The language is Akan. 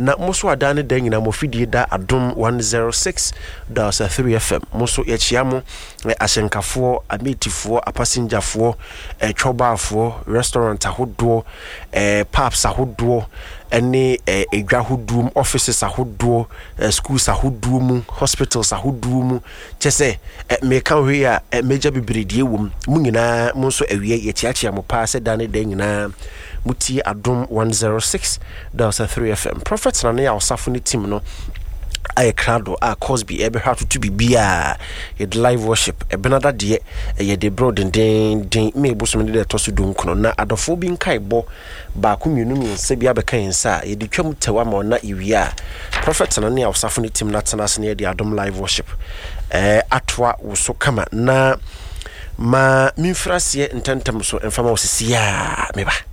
na moso adane dan nyina mo fidie da adom 106.3 FM moso yechia mo asenkafo ametifo apasenjafo chobafo restaurant ahodo pubs ahodo ene edwa hodum offices ahodo schools ahodo mu hospitals ahodo mu chese me kan hwe a meja bibredie wom mu nyina mo so awie yechiachia mo pa se dane dan nyina muti adom 106.3 FM prophets na ya osafo ni team no aye crowd a Cosby ebe ha to bibia ye live worship e benada de ye de bro den me bosom de to so dunkuno na adofo bi nkai bo ba ko mienu mi nse bia be kan nsa ye de twam tewa ma na iwia prophets na ya osafo ni team na tena se ne de adom live worship atwa wo so kama na ma minfrasie ntantem so emfama wo sisia meba